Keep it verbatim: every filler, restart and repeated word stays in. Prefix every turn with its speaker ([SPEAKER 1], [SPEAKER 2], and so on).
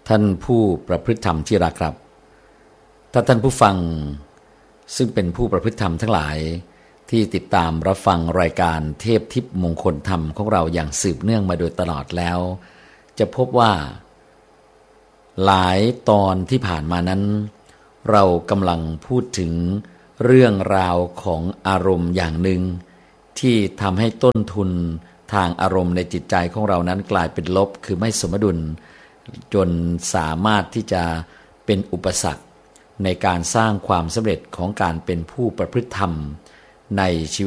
[SPEAKER 1] ท่านผู้ประพฤติธรรมที่รักครับถ้าท่านผู้ฟังซึ่งเป็นผู้ประพฤติธรรมทั้งหลายที่ติดตามรับฟังรายการเทพทิพย์มงคลธรรมของเราอย่างสืบเนื่องมาโดยตลอดแล้วจะพบว่าหลายตอนที่ผ่านมานั้นเรากำลังพูดถึงเรื่องราวของอารมณ์อย่างหนึ่งที่ทำให้ต้นทุนทางอารมณ์ในจิตใจของเรานั้นกลายเป็นลบคือไม่สมดุลจนสามารถที่จะเป็นอุปสรรคในการสร้างความสำเร็จของการเป็นผู้ประพฤติธรรมในชีวิต